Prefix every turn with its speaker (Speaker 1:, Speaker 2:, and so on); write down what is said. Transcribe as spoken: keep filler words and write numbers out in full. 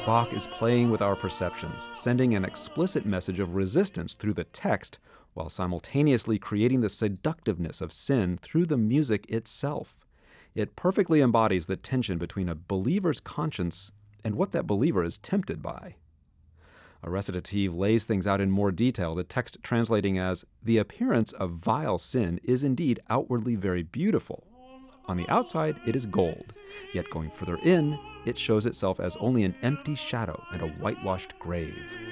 Speaker 1: Bach is playing with our perceptions, sending an explicit message of resistance through the text, while simultaneously creating the seductiveness of sin through the music itself. It perfectly embodies the tension between a believer's conscience and what that believer is tempted by. A recitative lays things out in more detail, the text translating as, "The appearance of vile sin is indeed outwardly very beautiful. On the outside, it is gold, yet going further in, it shows itself as only an empty shadow and a whitewashed grave."